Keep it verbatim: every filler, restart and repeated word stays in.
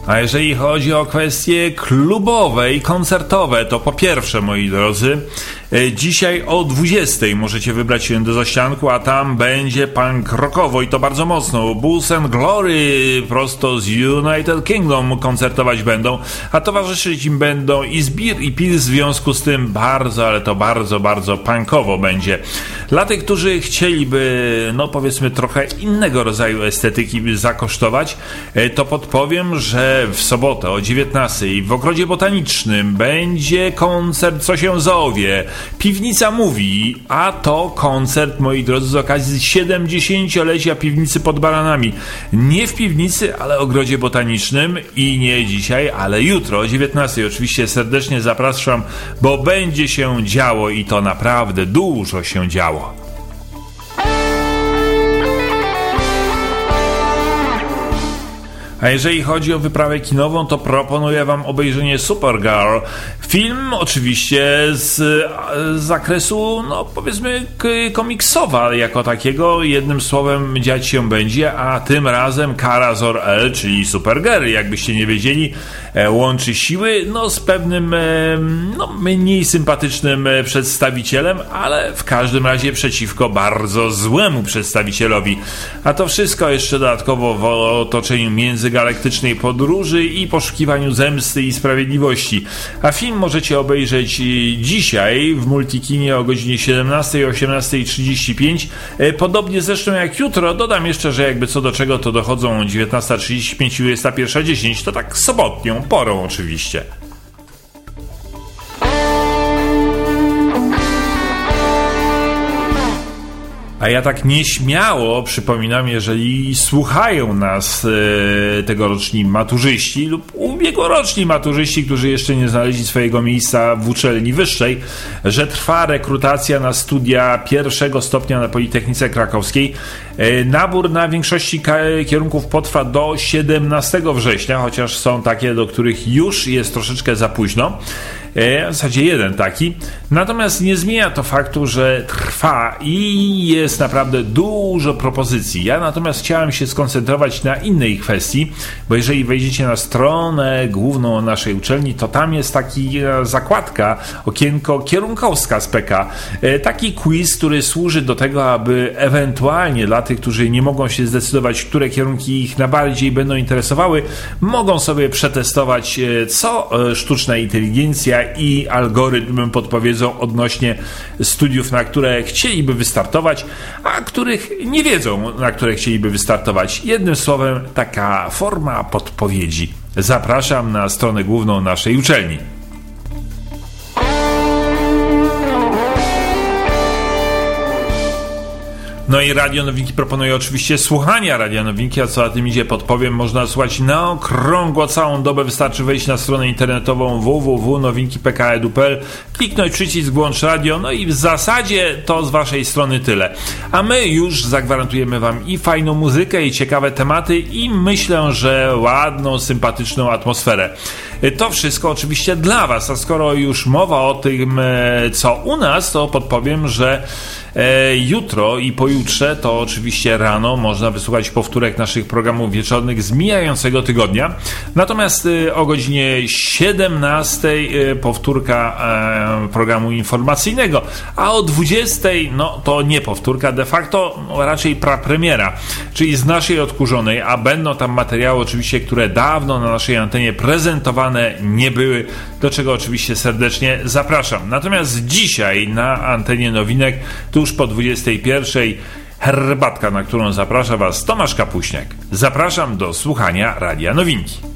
A jeżeli chodzi o kwestie klubowe i koncertowe, to po pierwsze, moi drodzy, dzisiaj o dwudziestej możecie wybrać się do Zaścianku, a tam będzie punk rockowo i to bardzo mocno. Bulls and Glory prosto z United Kingdom koncertować będą, a towarzyszyć im będą i Zbir i Pil, w związku z tym bardzo, ale to bardzo, bardzo punkowo będzie. Dla tych, którzy chcieliby, no powiedzmy, trochę innego rodzaju estetyki zakosztować, to podpowiem, że w sobotę o dziewiętnastej w Ogrodzie Botanicznym będzie koncert Co się zowie. Piwnica mówi, a to koncert, moi drodzy, z okazji siedemdziesięciolecia Piwnicy pod Baranami. Nie w piwnicy, ale w Ogrodzie Botanicznym i nie dzisiaj, ale jutro o dziewiętnastej. Oczywiście serdecznie zapraszam, bo będzie się działo i to naprawdę dużo się działo. A jeżeli chodzi o wyprawę kinową, to proponuję wam obejrzenie Supergirl. Film oczywiście z, z zakresu, no powiedzmy, k- komiksowa jako takiego. Jednym słowem dziać się będzie, a tym razem Kara Zor-El, czyli Supergirl, jakbyście nie wiedzieli, e, łączy siły no z pewnym e, no, mniej sympatycznym e, przedstawicielem, ale w każdym razie przeciwko bardzo złemu przedstawicielowi. A to wszystko jeszcze dodatkowo w otoczeniu między galaktycznej podróży i poszukiwaniu zemsty i sprawiedliwości. A film możecie obejrzeć dzisiaj w Multikinie o godzinie siedemnastej, osiemnastej trzydzieści pięć. Podobnie zresztą jak jutro. Dodam jeszcze, że jakby co do czego to dochodzą dziewiętnasta trzydzieści pięć i dwudziesta pierwsza dziesięć. To tak sobotnią porą oczywiście. A ja tak nieśmiało przypominam, jeżeli słuchają nas e, tegoroczni maturzyści lub ubiegłoroczni maturzyści, którzy jeszcze nie znaleźli swojego miejsca w uczelni wyższej, że trwa rekrutacja na studia pierwszego stopnia na Politechnice Krakowskiej. E, nabór na większości ka- kierunków potrwa do siedemnastego września, chociaż są takie, do których już jest troszeczkę za późno. W zasadzie jeden taki. Natomiast nie zmienia to faktu, że trwa i jest naprawdę dużo propozycji. Ja natomiast chciałem się skoncentrować na innej kwestii, bo jeżeli wejdziecie na stronę główną naszej uczelni, to tam jest taki zakładka, okienko kierunkowska z P K. Taki quiz, który służy do tego, aby ewentualnie dla tych, którzy nie mogą się zdecydować, które kierunki ich najbardziej będą interesowały, mogą sobie przetestować, co sztuczna inteligencja i algorytm podpowiedzą odnośnie studiów, na które chcieliby wystartować, a których nie wiedzą, na które chcieliby wystartować. Jednym słowem, taka forma podpowiedzi. Zapraszam na stronę główną naszej uczelni. No i Radio Nowinki proponuje oczywiście słuchania Radia Nowinki, a co za tym idzie, podpowiem, można słuchać na okrągło całą dobę. Wystarczy wejść na stronę internetową w w w kropka nowinki kropka p k kropka e d u kropka p l, kliknąć przycisk włącz radio, no i w zasadzie to z waszej strony tyle. A my już zagwarantujemy wam i fajną muzykę, i ciekawe tematy, i myślę, że ładną, sympatyczną atmosferę. To wszystko oczywiście dla was, a skoro już mowa o tym, co u nas, to podpowiem, że E, jutro i pojutrze, to oczywiście rano, można wysłuchać powtórek naszych programów wieczornych z mijającego tygodnia. Natomiast e, o godzinie siedemnastej e, powtórka e, programu informacyjnego, a o dwudziestej, no to nie powtórka, de facto no, raczej prapremiera, czyli z naszej odkurzonej, a będą tam materiały oczywiście, które dawno na naszej antenie prezentowane nie były, do czego oczywiście serdecznie zapraszam. Natomiast dzisiaj na antenie Nowinek, tuż po dwudziestej pierwszej, herbatka, na którą zaprasza was Tomasz Kapuśniak. Zapraszam do słuchania Radia Nowinki.